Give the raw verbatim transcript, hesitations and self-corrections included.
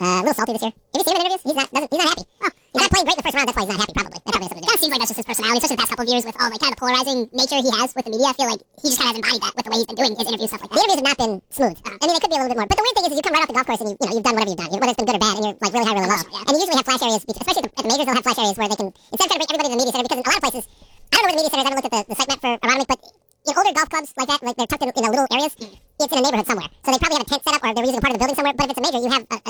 Uh, a little salty this year. Have you seen him in interviews? He's not, doesn't, he's not happy. Oh, he's not playing great in the first round. That's why he's not happy, probably. That probably has something to do with it. Kind of seems like that's just his personality, especially the past couple of years with all the kind of polarizing nature he has with the media. I feel like he just kind of has embodied that with the way he's been doing his interviews, stuff like The that. interviews have not been smooth. Uh-huh. I mean, they could be a little bit more. But the weird thing is, is you come right off the golf course and you, you know, you've done whatever you've done, whether it's been good or bad, and you're like really high, really low. Yeah. And you usually have flash areas, especially at the, at the majors, they'll have flash areas where they can, instead of trying to bring everybody to the media center, because in a lot of places, I don't know where the media center is, I haven't looked at the, the site map for Aronimink, but in older golf clubs like that, like they're tucked in, in a little areas, it's in a neighborhood somewhere. So they probably have a tent set up or they're using a part of the building somewhere, but if it's a major, you have a,